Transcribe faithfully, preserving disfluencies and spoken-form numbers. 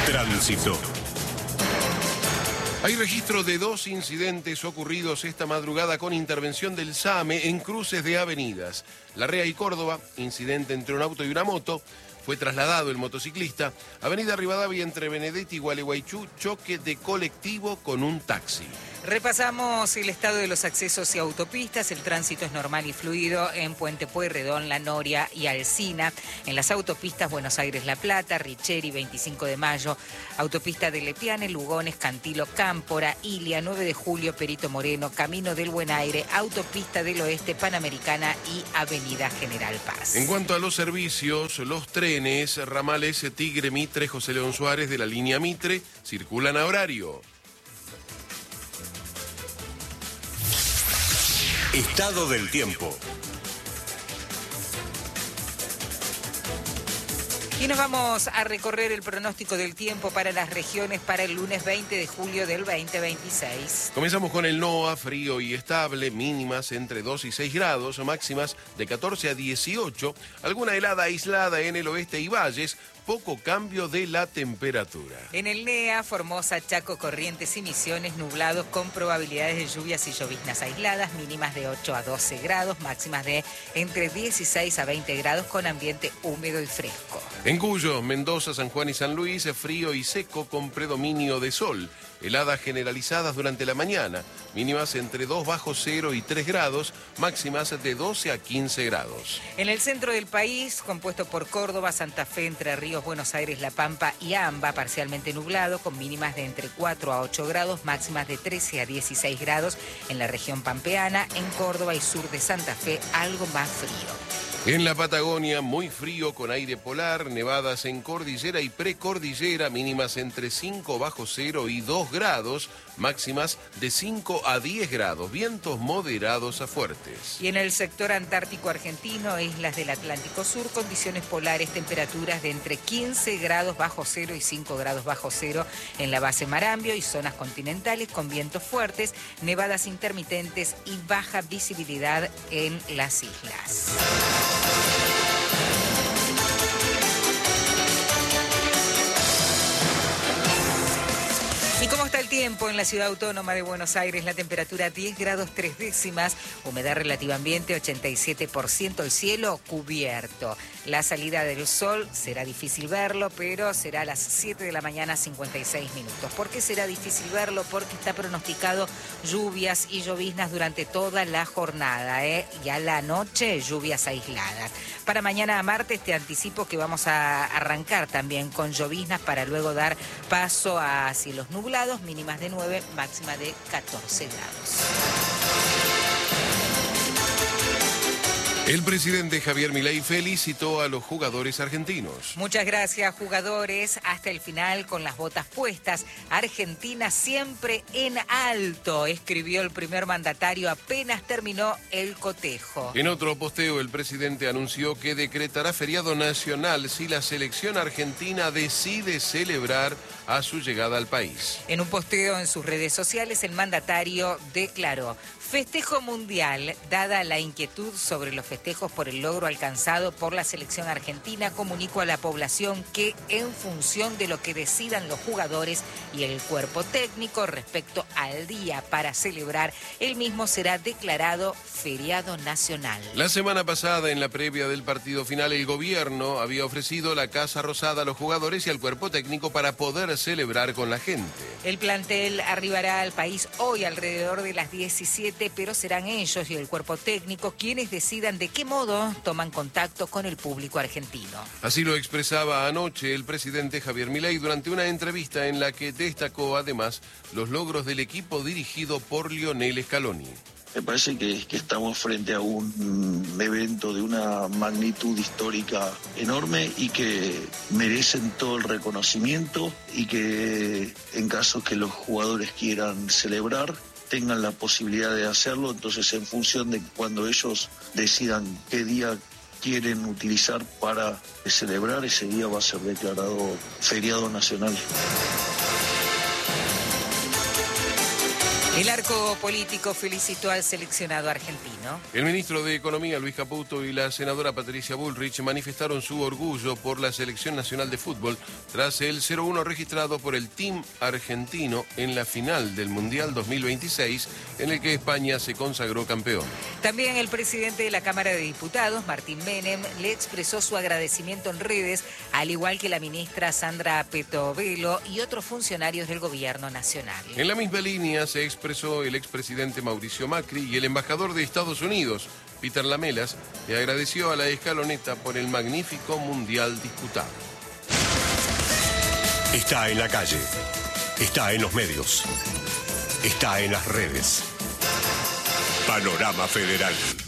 Tránsito. Hay registro de dos incidentes ocurridos esta madrugada con intervención del SAME en cruces de avenidas. Larrea y Córdoba, incidente entre un auto y una moto. Fue trasladado el motociclista. Avenida Rivadavia entre Benedetti y Gualeguaychú, choque de colectivo con un taxi. Repasamos el estado de los accesos y autopistas. El tránsito es normal y fluido en Puente Pueyrredón, La Noria y Alsina. En las autopistas Buenos Aires-La Plata, Richeri, veinticinco de mayo, autopista de Lepiane, Lugones, Cantilo, Cámpora, Ilia, nueve de julio, Perito Moreno, Camino del Buen Aire, autopista del Oeste, Panamericana y Avenida General Paz. En cuanto a los servicios, los trenes, ramales Tigre, Mitre, José León Suárez de la línea Mitre, circulan a horario. Estado del tiempo. Y nos vamos a recorrer el pronóstico del tiempo para las regiones para el lunes veinte de julio del veinte veintiséis. Comenzamos con el NOA, frío y estable, mínimas entre dos y seis grados, máximas de catorce a dieciocho, alguna helada aislada en el oeste y valles, poco cambio de la temperatura. En el NEA, Formosa, Chaco, Corrientes y Misiones, nublados con probabilidades de lluvias y lloviznas aisladas, mínimas de ocho a doce grados, máximas de entre dieciséis a veinte grados con ambiente húmedo y fresco. En Cuyo, Mendoza, San Juan y San Luis, frío y seco con predominio de sol. Heladas generalizadas durante la mañana, mínimas entre dos bajo cero y tres grados, máximas de doce a quince grados. En el centro del país, compuesto por Córdoba, Santa Fe, Entre Ríos, Buenos Aires, La Pampa y Amba, parcialmente nublado, con mínimas de entre cuatro a ocho grados, máximas de trece a dieciséis grados. En la región pampeana, en Córdoba y sur de Santa Fe, algo más frío. En la Patagonia, muy frío con aire polar, nevadas en cordillera y precordillera, mínimas entre cinco bajo cero y dos grados, máximas de cinco a diez grados, vientos moderados a fuertes. Y en el sector antártico argentino, islas del Atlántico Sur, condiciones polares, temperaturas de entre quince grados bajo cero y cinco grados bajo cero en la base Marambio y zonas continentales con vientos fuertes, nevadas intermitentes y baja visibilidad en las islas. ¿Y cómo está el tiempo en la ciudad autónoma de Buenos Aires? La temperatura diez grados tres décimas, humedad relativa ambiente ochenta y siete por ciento, el cielo cubierto. La salida del sol será difícil verlo, pero será a las siete de la mañana cincuenta y seis minutos. ¿Por qué será difícil verlo? Porque está pronosticado lluvias y lloviznas durante toda la jornada, ¿eh? Y a la noche lluvias aisladas. Para mañana martes te anticipo que vamos a arrancar también con lloviznas para luego dar paso a cielos nublados, mínimas de nueve, máxima de catorce grados. El presidente Javier Milei felicitó a los jugadores argentinos. Muchas gracias, jugadores. Hasta el final con las botas puestas. Argentina siempre en alto, escribió el primer mandatario apenas terminó el cotejo. En otro posteo, el presidente anunció que decretará feriado nacional si la selección argentina decide celebrar a su llegada al país. En un posteo en sus redes sociales, el mandatario declaró: festejo mundial. Dada la inquietud sobre los festejos por el logro alcanzado por la selección argentina, comunico a la población que, en función de lo que decidan los jugadores y el cuerpo técnico respecto al día para celebrar, el mismo será declarado feriado nacional. La semana pasada, en la previa del partido final, el gobierno había ofrecido la Casa Rosada a los jugadores y al cuerpo técnico para poder celebrar con la gente. El plantel arribará al país hoy alrededor de las diecisiete, pero serán ellos y el cuerpo técnico quienes decidan de qué modo toman contacto con el público argentino. Así lo expresaba anoche el presidente Javier Milei durante una entrevista en la que destacó además los logros del equipo dirigido por Lionel Scaloni. Me parece que, que estamos frente a un evento de una magnitud histórica enorme y que merecen todo el reconocimiento y que en caso que los jugadores quieran celebrar, tengan la posibilidad de hacerlo. Entonces, en función de cuando ellos decidan qué día quieren utilizar para celebrar, ese día va a ser declarado feriado nacional. El arco político felicitó al seleccionado argentino. El ministro de Economía, Luis Caputo, y la senadora Patricia Bullrich manifestaron su orgullo por la Selección Nacional de Fútbol tras el cero uno registrado por el Team argentino en la final del Mundial dos mil veintiséis, en el que España se consagró campeón. También el presidente de la Cámara de Diputados, Martín Menem, le expresó su agradecimiento en redes, al igual que la ministra Sandra Petovelo y otros funcionarios del gobierno nacional. En la misma línea se expresó el expresidente Mauricio Macri y el embajador de Estados Unidos, Peter Lamelas, le agradeció a la escaloneta por el magnífico mundial disputado. Está en la calle, está en los medios, está en las redes. Panorama Federal.